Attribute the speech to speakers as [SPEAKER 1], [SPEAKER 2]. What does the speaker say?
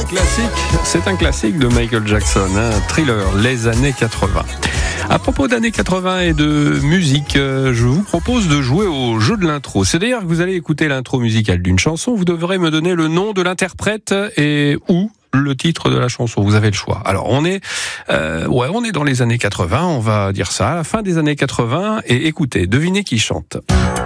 [SPEAKER 1] classique, c'est un classique de Michael Jackson, un Thriller, les années 80. À propos d'années 80 et de musique, je vous propose de jouer au jeu de l'intro. C'est-à-dire que vous allez écouter l'intro musicale d'une chanson, vous devrez me donner le nom de l'interprète et ou le titre de la chanson. Vous avez le choix. Alors on est dans les années 80, on va dire ça, à la fin des années 80, et écoutez, devinez qui chante.